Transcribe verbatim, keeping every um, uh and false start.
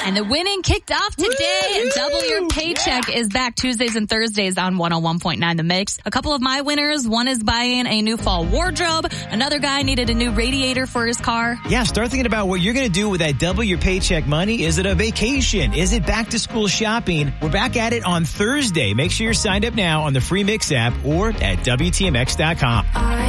And the winning kicked off today. Woo! Double Your Paycheck yeah. is back Tuesdays and Thursdays on one oh one point nine The Mix. A couple of my winners. One is buying a new fall wardrobe. Another guy needed a new radiator for his car. Yeah, start thinking about what you're going to do with that Double Your Paycheck money. Is it a vacation? Is it back to school shopping? We're back at it on Thursday. Make sure you're signed up now on the free Mix app or at W T M X dot com.